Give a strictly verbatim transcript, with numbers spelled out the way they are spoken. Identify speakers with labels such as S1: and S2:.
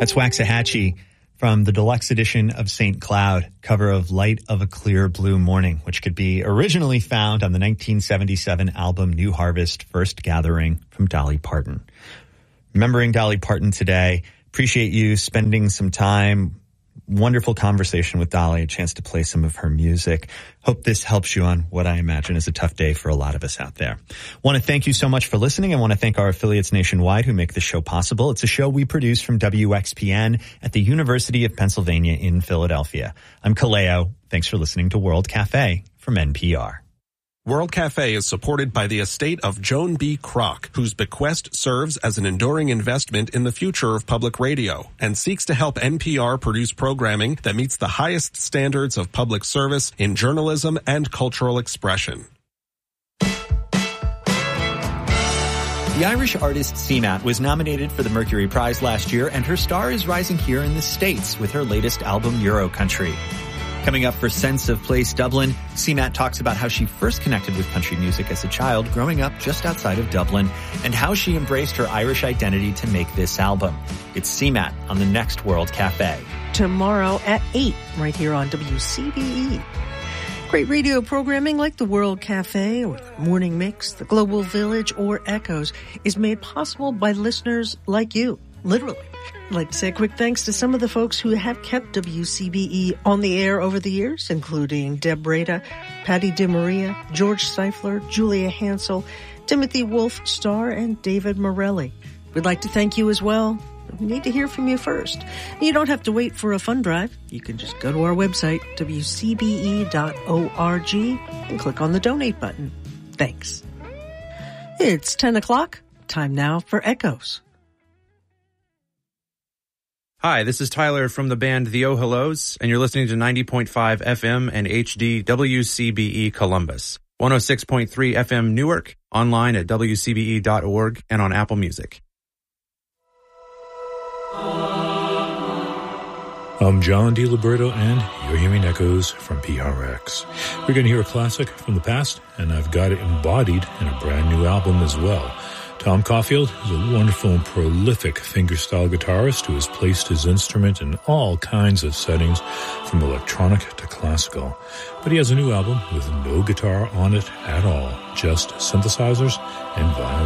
S1: That's Waxahachie from the deluxe edition of Saint Cloud, cover of Light of a Clear Blue Morning, which could be originally found on the nineteen seventy-seven album New Harvest, First Gathering from Dolly Parton. Remembering Dolly Parton today, appreciate you spending some time. Wonderful conversation with Dolly, a chance to play some of her music. Hope this helps you on what I imagine is a tough day for a lot of us out there. Want to thank you so much for listening. I want to thank our affiliates nationwide who make the show possible. It's a show we produce from W X P N at the University of Pennsylvania in Philadelphia. I'm Kaleo. Thanks for listening to World Cafe from N P R.
S2: World Cafe is supported by the estate of Joan B. Kroc, whose bequest serves as an enduring investment in the future of public radio and seeks to help N P R produce programming that meets the highest standards of public service in journalism and cultural expression.
S1: The Irish artist Seamat was nominated for the Mercury Prize last year, and her star is rising here in the States with her latest album, Euro Country. Coming up for Sense of Place Dublin, Seamat talks about how she first connected with country music as a child growing up just outside of Dublin and how she embraced her Irish identity to make this album. It's Seamat on the next World Cafe.
S3: Tomorrow at eight, right here on W C B E. Great radio programming like the World Cafe or the Morning Mix, the Global Village, or Echoes is made possible by listeners like you, literally. I'd like to say a quick thanks to some of the folks who have kept W C B E on the air over the years, including Deb Breda, Patty DeMaria, George Seifler, Julia Hansel, Timothy Wolf Starr, and David Morelli. We'd like to thank you as well. We need to hear from you first. You don't have to wait for a fund drive. You can just go to our website, W C B E dot org, and click on the donate button. Thanks. It's ten o'clock. Time now for Echoes.
S4: Hi, this is Tyler from the band The Oh Hellos, and you're listening to ninety point five F M and H D W C B E Columbus, one oh six point three F M Newark, online at W C B E dot org and on Apple Music.
S5: I'm John DiLiberto, and you're hearing Echoes from P R X. We're going to hear a classic from the past, and I've got it embodied in a brand new album as well. Tom Caulfield is a wonderful and prolific fingerstyle guitarist who has placed his instrument in all kinds of settings, from electronic to classical. But he has a new album with no guitar on it at all, just synthesizers and violin.